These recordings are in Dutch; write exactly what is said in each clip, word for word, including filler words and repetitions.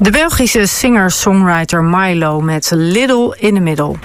De Belgische singer-songwriter Milo met Little in the Middle.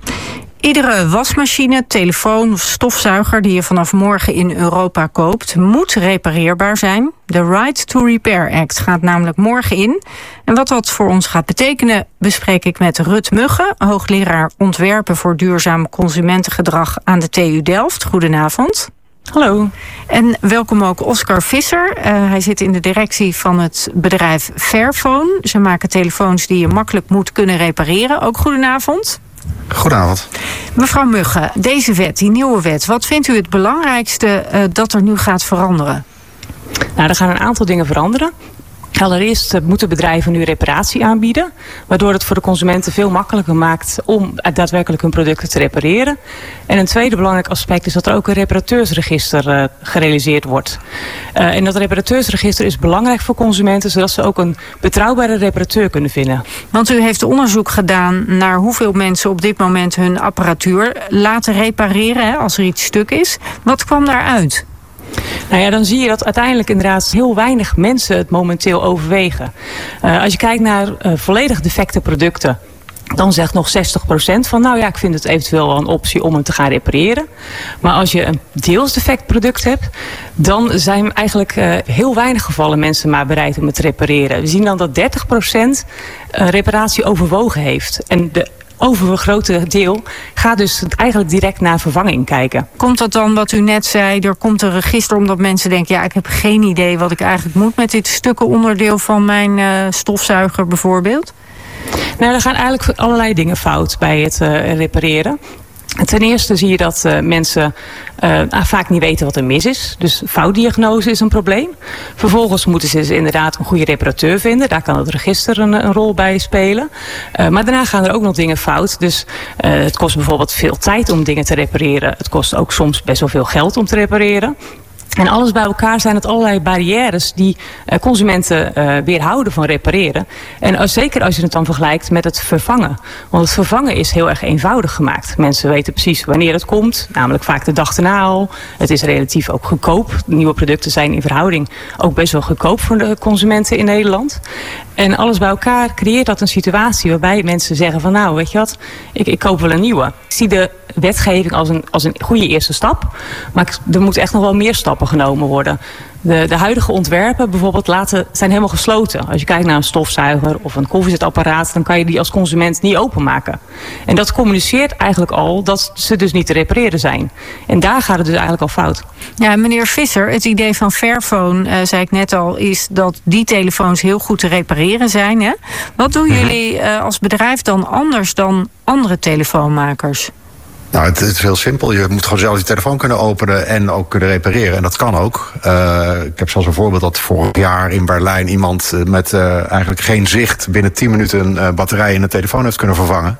Iedere wasmachine, telefoon of stofzuiger die je vanaf morgen in Europa koopt, moet repareerbaar zijn. De Right to Repair Act gaat namelijk morgen in. En wat dat voor ons gaat betekenen, bespreek ik met Rut Mugge, hoogleraar ontwerpen voor duurzaam consumentengedrag aan de T U Delft. Goedenavond. Hallo. En welkom ook Oscar Visser. Uh, hij zit in de directie van het bedrijf Fairphone. Ze maken telefoons die je makkelijk moet kunnen repareren. Ook goedenavond. Goedenavond. Mevrouw Mugge, deze wet, die nieuwe wet, wat vindt u het belangrijkste uh, dat er nu gaat veranderen? Nou, er gaan een aantal dingen veranderen. Allereerst moeten bedrijven nu reparatie aanbieden, waardoor het voor de consumenten veel makkelijker maakt om daadwerkelijk hun producten te repareren. En een tweede belangrijk aspect is dat er ook een reparateursregister uh, gerealiseerd wordt. Uh, en dat reparateursregister is belangrijk voor consumenten, zodat ze ook een betrouwbare reparateur kunnen vinden. Want u heeft onderzoek gedaan naar hoeveel mensen op dit moment hun apparatuur laten repareren, hè, als er iets stuk is. Wat kwam daaruit? Nou ja, dan zie je dat uiteindelijk inderdaad heel weinig mensen het momenteel overwegen. Uh, als je kijkt naar uh, volledig defecte producten, dan zegt nog zestig procent van, nou ja, ik vind het eventueel wel een optie om hem te gaan repareren. Maar als je een deels defect product hebt, dan zijn eigenlijk uh, heel weinig gevallen mensen maar bereid om het te repareren. We zien dan dat dertig procent uh, reparatie overwogen heeft. En de overgrote deel gaat dus eigenlijk direct naar vervanging kijken. Komt dat dan, wat u net zei, er komt een register omdat mensen denken, ja, ik heb geen idee wat ik eigenlijk moet met dit stukken onderdeel van mijn uh, stofzuiger bijvoorbeeld? Nou, er gaan eigenlijk allerlei dingen fout bij het uh, repareren. Ten eerste zie je dat uh, mensen uh, vaak niet weten wat er mis is. Dus foutdiagnose is een probleem. Vervolgens moeten ze dus inderdaad een goede reparateur vinden. Daar kan het register een, een rol bij spelen. Uh, maar daarna gaan er ook nog dingen fout. Dus uh, het kost bijvoorbeeld veel tijd om dingen te repareren. Het kost ook soms best wel veel geld om te repareren. En alles bij elkaar zijn het allerlei barrières die uh, consumenten uh, weerhouden van repareren. En uh, zeker als je het dan vergelijkt met het vervangen. Want het vervangen is heel erg eenvoudig gemaakt. Mensen weten precies wanneer het komt, namelijk vaak de dag erna al. Het is relatief ook goedkoop. Nieuwe producten zijn in verhouding ook best wel goedkoop voor de consumenten in Nederland. En alles bij elkaar creëert dat een situatie waarbij mensen zeggen van, nou, weet je wat, ik, ik koop wel een nieuwe. Ik zie de wetgeving als een, als een goede eerste stap, maar er moeten echt nog wel meer stappen genomen worden. De, de huidige ontwerpen bijvoorbeeld laten, zijn helemaal gesloten. Als je kijkt naar een stofzuiger of een koffiezetapparaat, dan kan je die als consument niet openmaken. En dat communiceert eigenlijk al dat ze dus niet te repareren zijn. En daar gaat het dus eigenlijk al fout. Ja, meneer Visser, het idee van Fairphone, uh, zei ik net al, is dat die telefoons heel goed te repareren zijn. Hè? Wat doen jullie uh, als bedrijf dan anders dan andere telefoonmakers? Nou, het, het is heel simpel. Je moet gewoon zelf je telefoon kunnen openen en ook kunnen repareren. En dat kan ook. Uh, ik heb zelfs een voorbeeld dat vorig jaar in Berlijn iemand met uh, eigenlijk geen zicht binnen tien minuten een uh, batterij in de telefoon heeft kunnen vervangen.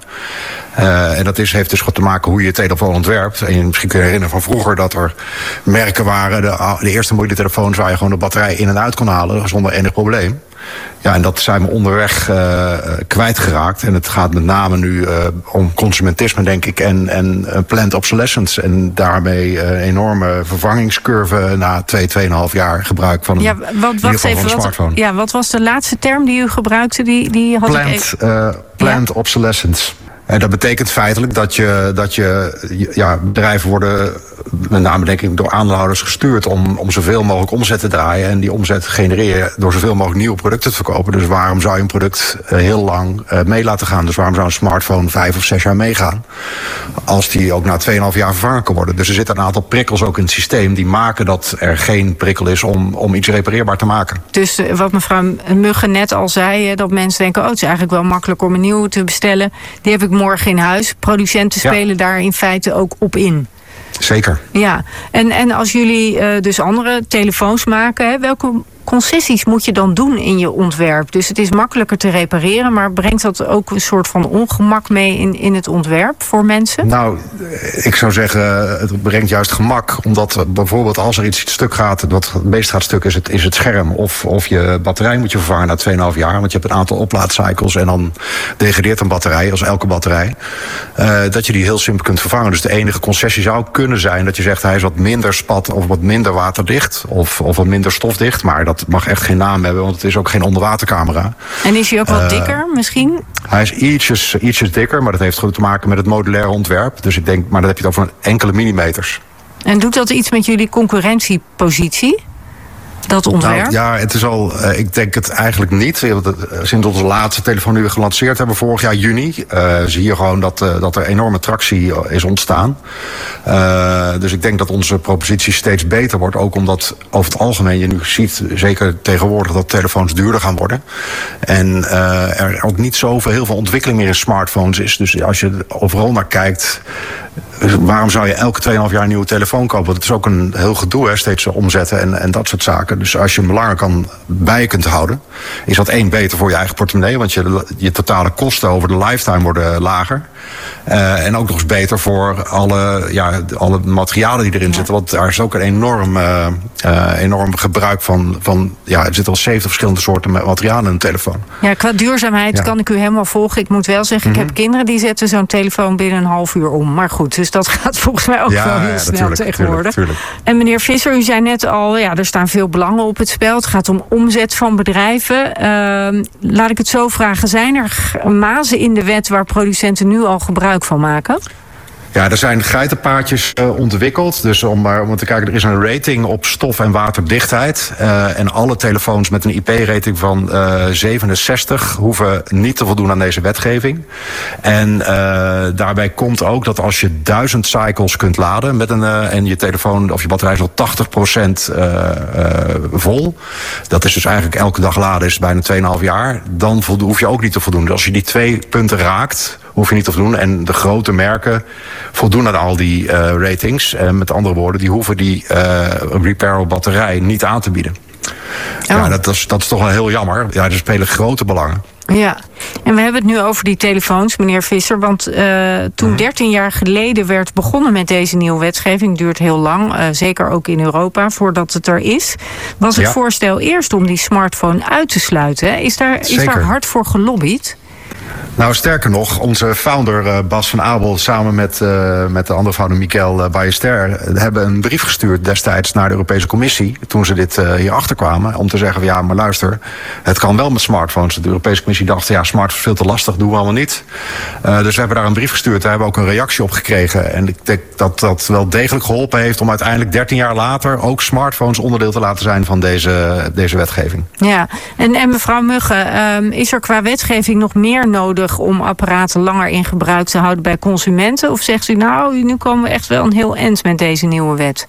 Uh, en dat is, heeft dus goed te maken hoe je je telefoon ontwerpt. En je misschien kun je herinneren van vroeger dat er merken waren, de, de eerste mobiele telefoons waar je gewoon de batterij in en uit kon halen zonder enig probleem. Ja, en dat zijn we onderweg uh, kwijtgeraakt. En het gaat met name nu uh, om consumentisme, denk ik, en, en uh, planned obsolescence. En daarmee een uh, enorme vervangingscurve na twee, tweeënhalf jaar gebruik van een, ja, wat, wat van even, een smartphone. Wat, ja, wat was de laatste term die u gebruikte? Die, die had planned, ik even... uh, planned ja? obsolescence. En dat betekent feitelijk dat je, dat je ja, bedrijven worden met name denk ik door aandeelhouders gestuurd om, om zoveel mogelijk omzet te draaien. En die omzet genereer je door zoveel mogelijk nieuwe producten te verkopen. Dus waarom zou je een product uh, heel lang uh, mee laten gaan? Dus waarom zou een smartphone vijf of zes jaar meegaan? Als die ook na tweeënhalf jaar vervangen kan worden. Dus er zitten een aantal prikkels ook in het systeem die maken dat er geen prikkel is om, om iets repareerbaar te maken. Dus uh, wat mevrouw Mugge net al zei, uh, dat mensen denken, oh, het is eigenlijk wel makkelijk om een nieuwe te bestellen. Die heb ik morgen in huis. Producenten spelen ja. daar in feite ook op in. Zeker. Ja, en, en als jullie uh, dus andere telefoons maken, hè, welke concessies moet je dan doen in je ontwerp? Dus het is makkelijker te repareren, maar brengt dat ook een soort van ongemak mee in, in het ontwerp voor mensen? Nou, ik zou zeggen, het brengt juist gemak. Omdat bijvoorbeeld als er iets stuk gaat, wat het meest gaat stuk is het, is het scherm. Of, of je batterij moet je vervangen na tweeënhalf jaar. Want je hebt een aantal oplaadcycles en dan degradeert een batterij, als elke batterij. Uh, dat je die heel simpel kunt vervangen. Dus de enige concessie zou kunnen kunnen zijn dat je zegt hij is wat minder spat of wat minder waterdicht of, of wat minder stofdicht. Maar dat mag echt geen naam hebben, want het is ook geen onderwatercamera. En is hij ook wat Uh, dikker misschien? Hij is ietsjes, ietsjes dikker, maar dat heeft goed te maken met het modulaire ontwerp. Dus ik denk, maar dan heb je het over enkele millimeters. En doet dat iets met jullie concurrentiepositie? Dat ontwerp? Nou, ja, het is al, uh, ik denk het eigenlijk niet. Sinds onze laatste telefoon die we gelanceerd hebben vorig jaar juni, uh, zie je gewoon dat, uh, dat er enorme tractie is ontstaan. Uh, dus ik denk dat onze propositie steeds beter wordt. Ook omdat over het algemeen je nu ziet, zeker tegenwoordig, dat telefoons duurder gaan worden. En uh, er ook niet zoveel heel veel ontwikkeling meer in smartphones is. Dus als je overal naar kijkt, waarom zou je elke twee komma vijf jaar een nieuwe telefoon kopen? Want het is ook een heel gedoe, hè, steeds omzetten en, en dat soort zaken. Dus als je hem langer kan, bij je kunt houden, is dat één beter voor je eigen portemonnee. Want je, je totale kosten over de lifetime worden lager. Uh, en ook nog eens beter voor alle, ja, alle materialen die erin ja. zitten. Want daar is ook een enorm, uh, uh, enorm gebruik van, van. Ja, er zitten al zeventig verschillende soorten materialen in een telefoon. Ja, qua duurzaamheid ja. kan ik u helemaal volgen. Ik moet wel zeggen, mm-hmm. ik heb kinderen die zetten zo'n telefoon binnen een half uur om. Maar goed, dus dat gaat volgens mij ook ja, wel heel ja, snel tuurlijk, tegenwoordig. Tuurlijk, tuurlijk. En meneer Visser, u zei net al, ja, er staan veel belangen op het spel. Het gaat om omzet van bedrijven. Uh, laat ik het zo vragen, zijn er mazen in de wet waar producenten nu al gebruik van maken? Ja, er zijn geitenpaadjes uh, ontwikkeld. Dus om maar om te kijken, er is een rating op stof- en waterdichtheid. Uh, en alle telefoons met een I P-rating van uh, zevenenzestig hoeven niet te voldoen aan deze wetgeving. En uh, daarbij komt ook dat als je duizend cycles kunt laden met een uh, en je telefoon of je batterij is al tachtig procent uh, uh, vol. Dat is dus eigenlijk elke dag laden is bijna twee komma vijf jaar. Dan voldo- hoef je ook niet te voldoen. Dus als je die twee punten raakt, hoef je niet te voldoen. En de grote merken voldoen aan al die uh, ratings. En met andere woorden, die hoeven die uh, repairable batterij niet aan te bieden. Oh. Ja, dat is, dat is toch wel heel jammer. Ja, er spelen grote belangen. Ja, en we hebben het nu over die telefoons, meneer Visser. Want uh, toen dertien jaar geleden werd begonnen met deze nieuwe wetgeving, duurt heel lang, uh, zeker ook in Europa, voordat het er is, was het ja. voorstel eerst om die smartphone uit te sluiten. Is daar, is daar hard voor gelobbyd? Nou, sterker nog, onze founder uh, Bas van Abel samen met, uh, met de andere founder Michael uh, Ballester hebben een brief gestuurd destijds naar de Europese Commissie toen ze dit uh, hierachter kwamen, om te zeggen van ja, maar luister, het kan wel met smartphones. De Europese Commissie dacht ja, smartphones is veel te lastig, doen we allemaal niet. Uh, dus we hebben daar een brief gestuurd, daar hebben we ook een reactie op gekregen. En ik denk dat dat wel degelijk geholpen heeft om uiteindelijk dertien jaar later ook smartphones onderdeel te laten zijn van deze, deze wetgeving. Ja, en, en mevrouw Mugge, um, is er qua wetgeving nog meer nodig om apparaten langer in gebruik te houden bij consumenten? Of zegt u nou, nu komen we echt wel een heel eind met deze nieuwe wet?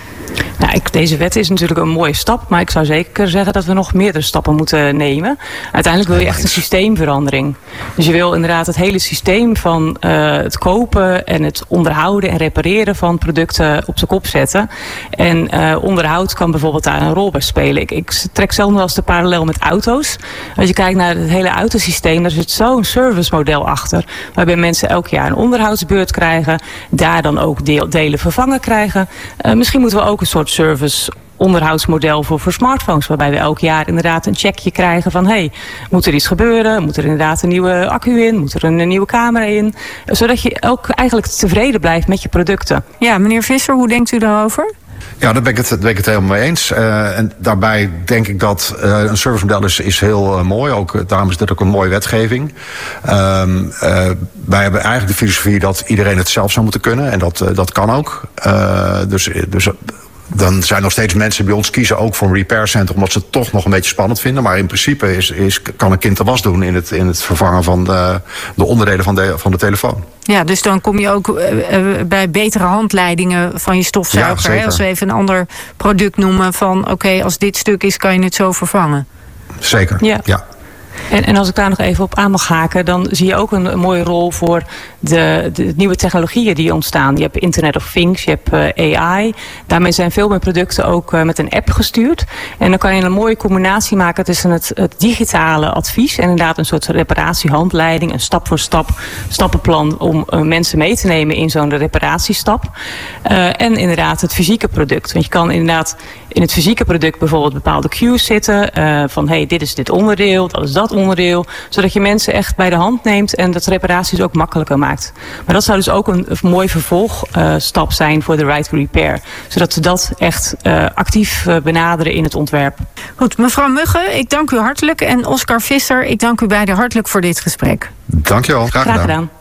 Nou, ik, deze wet is natuurlijk een mooie stap, maar ik zou zeker zeggen dat we nog meerdere stappen moeten nemen. Uiteindelijk wil je echt een systeemverandering. Dus je wil inderdaad het hele systeem van uh, het kopen en het onderhouden en repareren van producten op zijn kop zetten. En uh, onderhoud kan bijvoorbeeld daar een rol bij spelen. Ik, ik trek zelf nog wel eens de parallel met auto's. Als je kijkt naar het hele autosysteem, daar zit zo'n servicemodel achter. Waarbij mensen elk jaar een onderhoudsbeurt krijgen, daar dan ook deel, delen vervangen krijgen. Uh, misschien moeten we ook een soort service onderhoudsmodel voor, voor smartphones, waarbij we elk jaar inderdaad een checkje krijgen van hey, moet er iets gebeuren? Moet er inderdaad een nieuwe accu in? Moet er een, een nieuwe camera in? Zodat je ook eigenlijk tevreden blijft met je producten. Ja, meneer Visser, hoe denkt u daarover? Ja, daar ben ik het, daar ben ik het helemaal mee eens. Uh, en daarbij denk ik dat uh, een servicemodel is, is heel uh, mooi. Ook, daarom is dit ook een mooie wetgeving. Um, uh, wij hebben eigenlijk de filosofie dat iedereen het zelf zou moeten kunnen. En dat, uh, dat kan ook. Uh, dus... dus dan zijn nog steeds mensen bij ons kiezen ook voor een repair center, omdat ze het toch nog een beetje spannend vinden. Maar in principe is, is, kan een kind de was doen in het, in het vervangen van de, de onderdelen van de, van de telefoon. Ja, dus dan kom je ook uh, bij betere handleidingen van je stofzuiger. Ja, hè? Als we even een ander product noemen van oké, okay, als dit stuk is, kan je het zo vervangen. Zeker, ja. ja. En, en als ik daar nog even op aan mag haken, dan zie je ook een, een mooie rol voor de, de nieuwe technologieën die ontstaan. Je hebt Internet of Things, je hebt uh, A I. Daarmee zijn veel meer producten ook uh, met een app gestuurd. En dan kan je een mooie combinatie maken tussen het, het digitale advies en inderdaad een soort reparatiehandleiding, een stap voor stap stappenplan om uh, mensen mee te nemen in zo'n reparatiestap. Uh, en inderdaad het fysieke product. Want je kan inderdaad in het fysieke product bijvoorbeeld bepaalde cues zitten uh, van hey, dit is dit onderdeel, dat is dat onderdeel. onderdeel. Zodat je mensen echt bij de hand neemt en dat reparaties ook makkelijker maakt. Maar dat zou dus ook een, een mooi vervolgstap uh, zijn voor de Right to Repair. Zodat ze dat echt uh, actief uh, benaderen in het ontwerp. Goed, mevrouw Mugge, ik dank u hartelijk. En Oscar Visser, ik dank u beiden hartelijk voor dit gesprek. Dankjewel, graag gedaan. Graag gedaan.